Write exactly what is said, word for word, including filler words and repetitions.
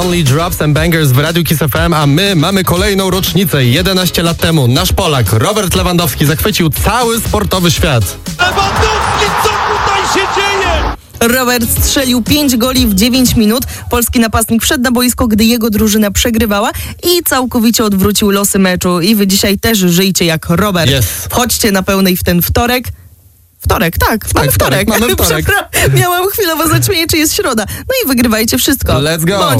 Only Drops and Bangers w Radiu Kiss F M, a my mamy kolejną rocznicę. jedenaście lat temu nasz Polak Robert Lewandowski zachwycił cały sportowy świat. Lewandowski, co tutaj się dzieje? Robert strzelił pięć goli w dziewięć minut. Polski napastnik wszedł na boisko, gdy jego drużyna przegrywała i całkowicie odwrócił losy meczu. I wy dzisiaj też żyjcie jak Robert. Yes. Wchodźcie na pełnej w ten wtorek. Wtorek, tak, mamy tak, wtorek. Mamy wtorek. Miałam chwilowo zaćmienie, czy jest środa. No i wygrywajcie wszystko. Let's go. Bądź